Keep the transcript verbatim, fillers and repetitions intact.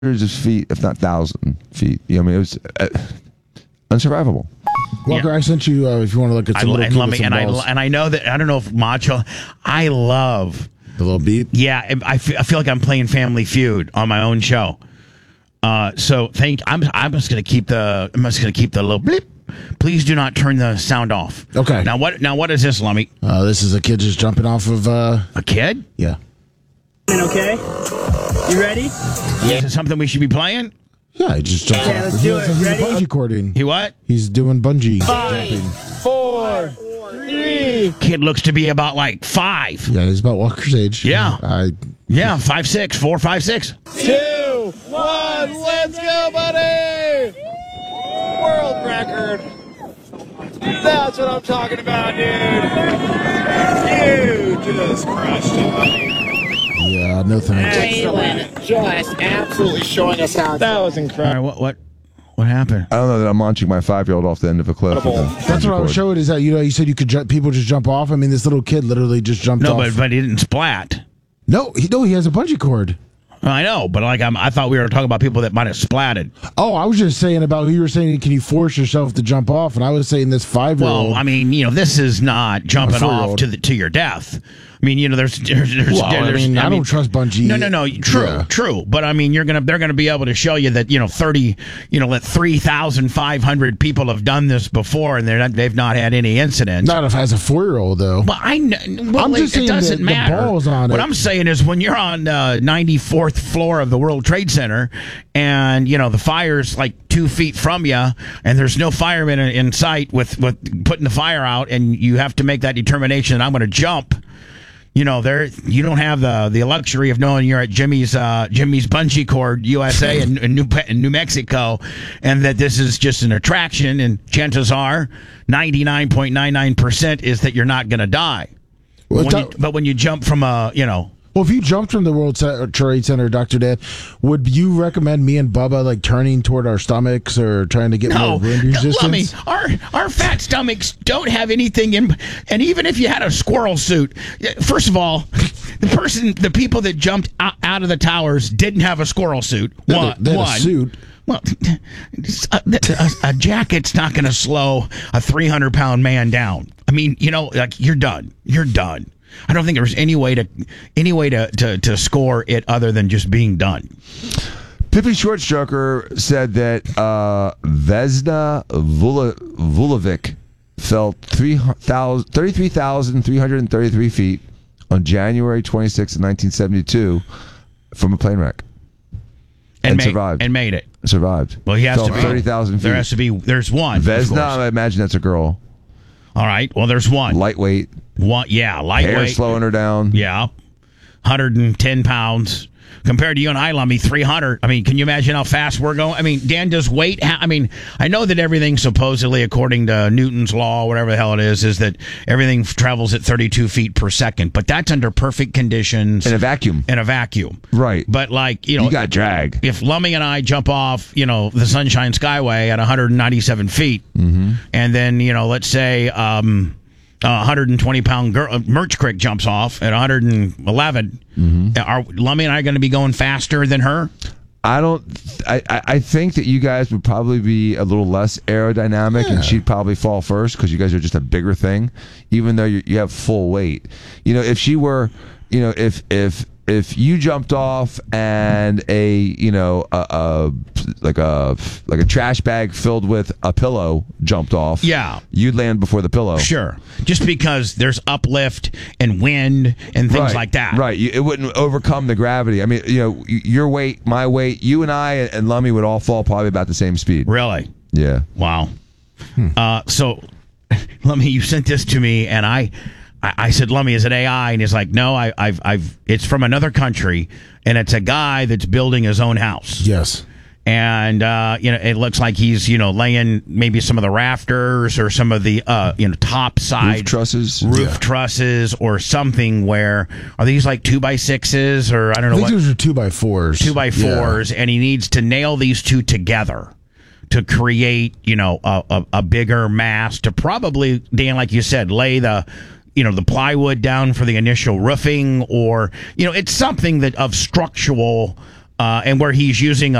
hundreds of feet, if not thousand feet. You know, I mean, it was uh, unsurvivable. Walker, yeah. I sent you uh, if you want to look at some I, little and, kid let with me, some and balls. I and I know that I don't know if Macho. I love the little beep. Yeah, I feel, I feel like I'm playing Family Feud on my own show. Uh, so thank. I'm I'm just gonna keep the I'm just gonna keep the little bleep. Please do not turn the sound off. Okay. Now what? Now what is this, Lummy? Uh, this is a kid just jumping off of uh, a kid. Yeah. Okay. You ready? Yeah. Is it something we should be playing? Yeah, he just jumped okay, off. Let's do it. He's Ready? bungee cording. He what? He's doing bungee Five, jumping. Four, three. Kid looks to be about like five. Yeah, he's about Walker's age. Yeah. I. Yeah, five, six, four, five, six. Two, one, let's go, buddy! World record. That's what I'm talking about, dude. You just crushed it, buddy. Yeah, no thanks. Excellent. Just absolutely showing us how. That was incredible. All right, what what what happened? I don't know that I'm launching my five-year-old off the end of a cliff. With a That's what I was showing. Is that you know you said you could ju- people just jump off. I mean, this little kid literally just jumped No, off. but but he didn't splat. No, he no, he has a bungee cord. I know, but like I'm, I thought we were talking about people that might have splatted. Oh, I was just saying about who you were saying. Can you force yourself to jump off? And I was saying this five-year-old. Well, I mean, you know, this is not jumping off to the to your death. I mean, you know, there's there's, there's, well, there's I mean, I, I don't trust bungee. No, no, no, true, yeah. true. But I mean, you're gonna they're gonna be able to show you that you know thirty, you know, that three thousand five hundred people have done this before, and they're not, they've not had any incidents. Not if as a four-year-old though. Well, I know. Well, I'm like, just it saying doesn't the, matter. the balls on what it. I'm saying is when you're on uh, ninety-fourth floor of the World Trade Center, and you know the fire's like two feet from you, and there's no fireman in, in sight with with putting the fire out, and you have to make that determination. And I'm going to jump. You know, there you don't have the the luxury of knowing you're at Jimmy's uh, Jimmy's Bungee Cord U S A in, in, New, in New Mexico, and that this is just an attraction. And chances are, ninety-nine point nine nine percent is that you're not going to die. Well, When you, but when you jump from a, you know. Well, if you jumped from the World Trade Center, Doctor Dan, would you recommend me and Bubba like turning toward our stomachs or trying to get No, more wind resistance? let me. Our our fat stomachs don't have anything in, and even if you had a squirrel suit, first of all, the person, the people that jumped out, out of the towers didn't have a squirrel suit. They One, had, they had one. a suit. Well, a, a, a jacket's not going to slow a three hundred pound man down. I mean, you know, like you're done. You're done. I don't think there's any way to any way to, to, to score it other than just being done. Pippi Shortstroker said that uh, Vesna Vula, Vulovic fell thirty-three thousand three hundred thirty-three feet on January twenty-sixth, nineteen seventy-two from a plane wreck. And, And made, survived. And made it. Survived. Well, he has fell to be. thirty thousand feet. There has to be. There's one. of Vesna, course. I imagine that's a girl. All right. Well, there's one. Lightweight. One. Yeah, Hair lightweight. slowing her down. Yeah, one hundred ten pounds. Compared to you and I, Lummy, three hundred. I mean, can you imagine how fast we're going? I mean, Dan, does weight... Ha- I mean, I know that everything supposedly, according to Newton's law, whatever the hell it is, is that everything travels at thirty-two feet per second. But that's under perfect conditions. In a vacuum. In a vacuum. Right. But, like, you know... You got drag. If Lummy and I jump off, you know, the Sunshine Skyway at one hundred ninety-seven feet, mm-hmm. and then, you know, let's say... Um, a one hundred twenty pound girl, uh, Merch Crick jumps off at one hundred eleven. Mm-hmm. Are Lummy and I going to be going faster than her? I don't. I, I think that you guys would probably be a little less aerodynamic, yeah. and she'd probably fall first because you guys are just a bigger thing, even though you, you have full weight. You know, if she were, you know, if if if you jumped off and a you know a, a like a like a trash bag filled with a pillow jumped off, yeah, you'd land before the pillow. Sure, just because there's uplift and wind and things right. like that. Right, you, it wouldn't overcome the gravity. I mean, you know, your weight, my weight, you and I and Lummy would all fall probably about the same speed. Really? Yeah. Wow. Hmm. Uh, so, Lummy, you sent this to me, and I. I said, Lummy, is it A I? And he's like, no, I, I've, I've, it's from another country, and it's a guy that's building his own house. Yes. And, uh, you know, it looks like he's, you know, laying maybe some of the rafters or some of the, uh, you know, top side roof trusses, roof yeah. trusses or something where, are these like two by sixes or I don't know I think what? those are two by fours. Two by fours. Yeah. And he needs to nail these two together to create, you know, a, a, a bigger mass to probably, Dan, like you said, lay the, you know, the plywood down for the initial roofing or, you know, it's something that of structural uh, and where he's using